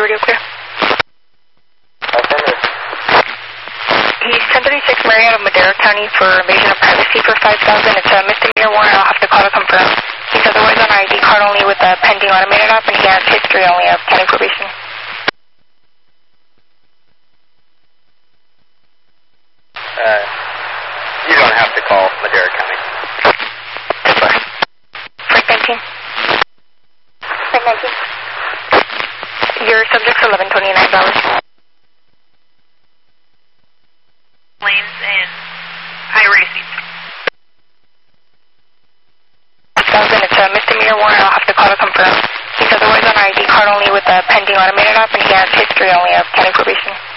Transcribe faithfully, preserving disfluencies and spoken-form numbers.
radio clear. Affirmative. He's ten thirty-six Mary out of Madera County for invasion of privacy for five thousand. It's a misdemeanor warrant. I'll have to call to confirm. He's otherwise on I D card only with a pending automated app, and he has history only of county probation. Uh, you don't have to call Madera County. Frank nineteen. Frank nineteen. Your subject's eleven twenty-nine dollars. Lanes and highway seats. It's a misdemeanor warrant. I'll have to call to confirm. He's otherwise on I D card only with a pending automated app, and he has history only of county probation.